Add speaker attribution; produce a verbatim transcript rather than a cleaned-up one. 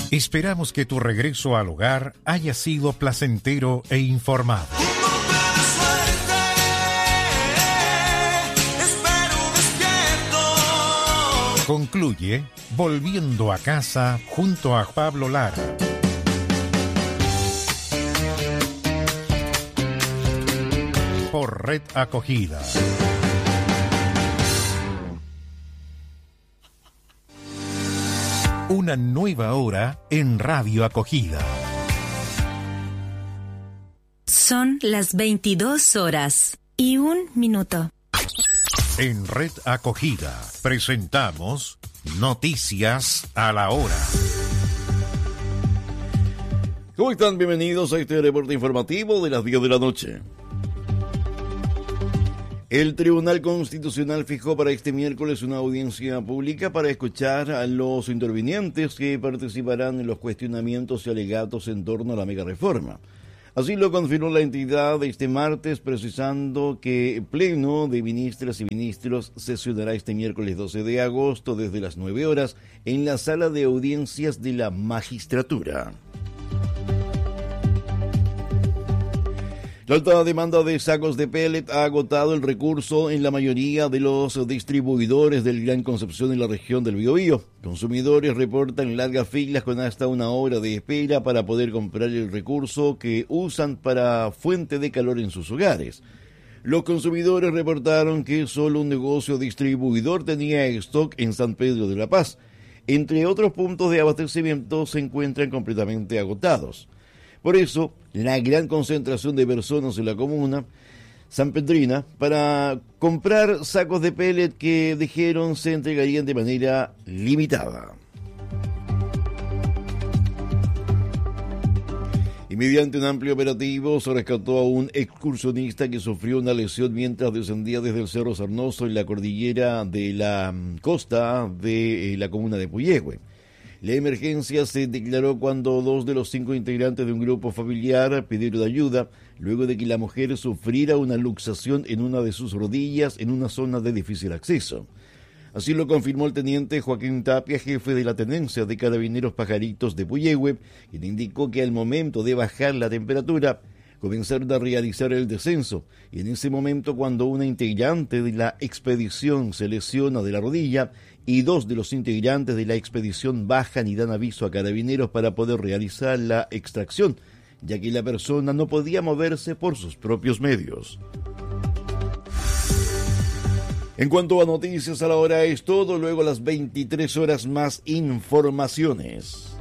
Speaker 1: Esperamos que tu regreso al hogar haya sido placentero e informado. Concluye Volviendo a casa junto a Pablo Lara. Por Red Acogida. Una nueva hora en Radio Acogida.
Speaker 2: Son las veintidós horas y un minuto.
Speaker 1: En Red Acogida presentamos Noticias a la Hora.
Speaker 3: ¿Cómo están? Bienvenidos a este reporte informativo de las diez de la noche. El Tribunal Constitucional fijó para este miércoles una audiencia pública para escuchar a los intervinientes que participarán en los cuestionamientos y alegatos en torno a la megareforma. Así lo confirmó la entidad este martes, precisando que el Pleno de Ministras y Ministros sesionará este miércoles doce de agosto desde las nueve horas en la sala de audiencias de la Magistratura. La alta demanda de sacos de pellet ha agotado el recurso en la mayoría de los distribuidores del Gran Concepción en la región del Biobío. Consumidores reportan largas filas con hasta una hora de espera para poder comprar el recurso que usan para fuente de calor en sus hogares. Los consumidores reportaron que solo un negocio distribuidor tenía stock en San Pedro de la Paz. Entre otros puntos de abastecimiento se encuentran completamente agotados. Por eso, la gran concentración de personas en la comuna sanpedrina para comprar sacos de pellet que dijeron se entregarían de manera limitada. Y mediante un amplio operativo se rescató a un excursionista que sufrió una lesión mientras descendía desde el Cerro Sarnoso en la cordillera de la costa de la comuna de Puyehue. La emergencia se declaró cuando dos de los cinco integrantes de un grupo familiar pidieron ayuda luego de que la mujer sufriera una luxación en una de sus rodillas en una zona de difícil acceso. Así lo confirmó el teniente Joaquín Tapia, jefe de la tenencia de Carabineros Pajaritos de Puyehue, quien indicó que al momento de bajar la temperatura comenzaron a realizar el descenso, y en ese momento cuando una integrante de la expedición se lesiona de la rodilla y dos de los integrantes de la expedición bajan y dan aviso a Carabineros para poder realizar la extracción, ya que la persona no podía moverse por sus propios medios. En cuanto a noticias a la hora es todo, luego a las veintitrés horas más informaciones.